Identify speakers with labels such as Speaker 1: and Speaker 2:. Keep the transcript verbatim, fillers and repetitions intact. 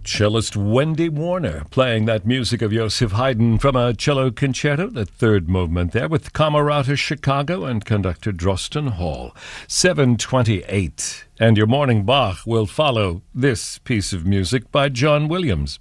Speaker 1: Cellist Wendy Warner playing that music of Joseph Haydn from a cello concerto, the third movement there, with Camerata Chicago and conductor Drosten Hall. seven twenty-eight. And your morning Bach will follow this piece of music by John Williams.